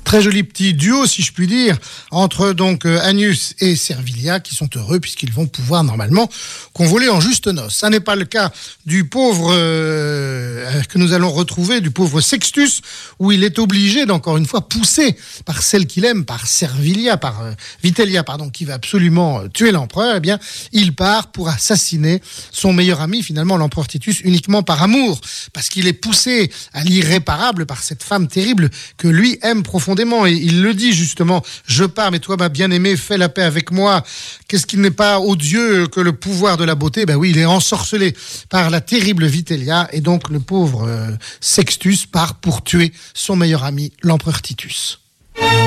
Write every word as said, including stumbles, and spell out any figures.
Très joli petit duo, si je puis dire, entre donc euh, Annius et Servilia, qui sont heureux puisqu'ils vont pouvoir normalement convoler en juste noces. Ça n'est pas le cas du pauvre euh, que nous allons retrouver, du pauvre Sextus, où il est obligé d'encore une fois poussé par celle qu'il aime, par Servilia, par euh, Vitellia, pardon, qui va absolument euh, tuer l'empereur. Eh bien, il part pour assassiner son meilleur ami, finalement l'empereur Titus, uniquement par amour, parce qu'il est poussé à l'irréparable par cette femme terrible que lui aime profondément. Et il le dit justement, je pars, mais toi, ma bien-aimée, fais la paix avec moi. Qu'est-ce qui n'est pas odieux que le pouvoir de la beauté? Ben oui, il est ensorcelé par la terrible Vitellia, et donc le pauvre euh, Sextus part pour tuer son meilleur ami, l'empereur Titus.